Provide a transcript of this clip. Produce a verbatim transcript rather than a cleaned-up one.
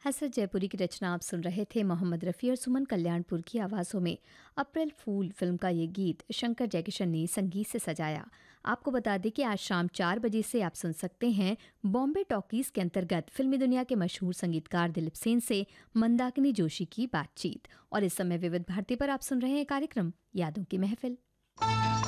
हसरत जयपुरी की रचना आप सुन रहे थे। मोहम्मद रफ़ी और सुमन कल्याणपुर की आवाज़ों में अप्रैल फूल फिल्म का ये गीत शंकर जयकिशन ने संगीत से सजाया। आपको बता दें कि आज शाम चार बजे से आप सुन सकते हैं बॉम्बे टॉकीज के अंतर्गत फिल्मी दुनिया के मशहूर संगीतकार दिलीप सेन से मंदाकिनी जोशी की बातचीत। और इस समय विविध भारती पर आप सुन रहे हैं कार्यक्रम यादों की महफिल।